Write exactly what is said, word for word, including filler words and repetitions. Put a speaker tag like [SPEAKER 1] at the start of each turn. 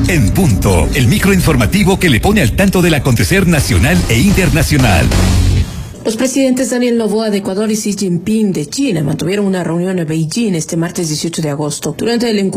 [SPEAKER 1] En punto, el microinformativo que le pone al tanto del acontecer nacional e internacional.
[SPEAKER 2] Los presidentes Daniel Noboa de Ecuador y Xi Jinping de China mantuvieron una reunión en Beijing este martes dieciocho de agosto. Durante el encuentro